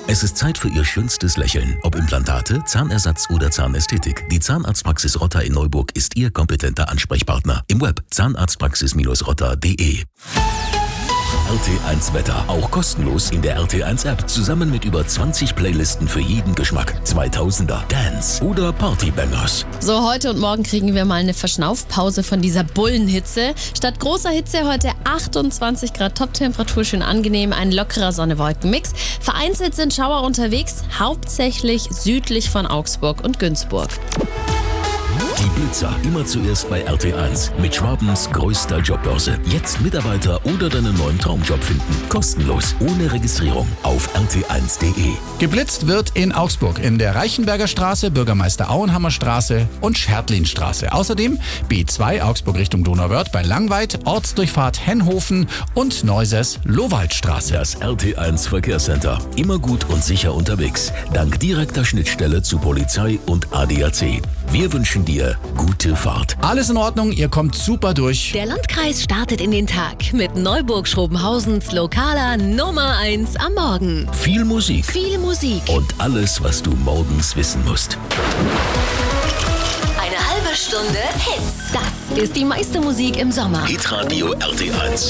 Es ist Zeit für Ihr schönstes Lächeln. Ob Implantate, Zahnersatz oder Zahnästhetik. Die Zahnarztpraxis Rotter in Neuburg ist Ihr kompetenter Ansprechpartner. Im Web zahnarztpraxis-rotter.de. RT1 Wetter, auch kostenlos in der RT1 App, zusammen mit über 20 Playlisten für jeden Geschmack. 2000er, Dance oder Partybangers. So, heute und morgen kriegen wir mal eine Verschnaufpause von dieser Bullenhitze. Statt großer Hitze heute 28 Grad Toptemperatur, schön angenehm, ein lockerer Sonne-Wolken-Mix. Vereinzelt sind Schauer unterwegs, hauptsächlich südlich von Augsburg und Günzburg. Die Blitzer immer zuerst bei RT1 mit Schwabens größter Jobbörse. Jetzt Mitarbeiter oder deinen neuen Traumjob finden. Kostenlos, ohne Registrierung auf rt1.de. Geblitzt wird in Augsburg in der Reichenberger Straße, Bürgermeister Auenhammer Straße und Schertlinstraße. Außerdem B2 Augsburg Richtung Donauwörth bei Langweid, Ortsdurchfahrt Henhofen und Neusers Lowaldstraße. Das RT1 Verkehrscenter. Immer gut und sicher unterwegs. Dank direkter Schnittstelle zu Polizei und ADAC. Wir wünschen dir gute Fahrt. Alles in Ordnung, ihr kommt super durch. Der Landkreis startet in den Tag mit Neuburg-Schrobenhausens lokaler Nummer 1 am Morgen. Viel Musik. Viel Musik. Und alles, was du morgens wissen musst. Eine halbe Stunde Hits. Das ist die meiste Musik im Sommer. Hitradio RT1.